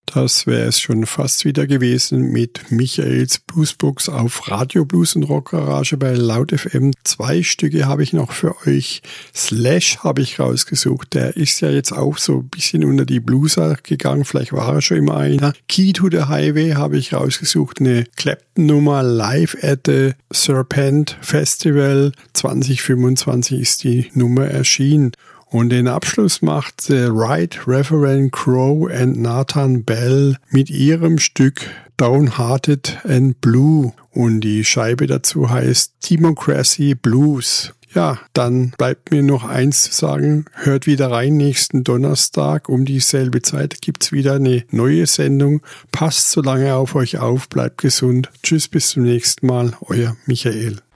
Das wäre es schon fast wieder gewesen mit Michaels Bluesbox auf Radio Blues und Rock Garage bei Laut FM. 2 Stücke habe ich noch für euch. Slash habe ich rausgesucht. Der ist ja jetzt auch so ein bisschen unter die Blueser gegangen. Vielleicht war er schon immer einer. Key to the Highway habe ich rausgesucht. Eine Clapton-Nummer live at the Serpent Festival. 2025 ist die Nummer erschienen. Und den Abschluss macht The Right Reverend Crow and Nathan Bell mit ihrem Stück Downhearted and Blue. Und die Scheibe dazu heißt Democracy Blues. Ja, dann bleibt mir noch eins zu sagen. Hört wieder rein, nächsten Donnerstag um dieselbe Zeit gibt's wieder eine neue Sendung. Passt so lange auf euch auf, bleibt gesund. Tschüss, bis zum nächsten Mal. Euer Michael.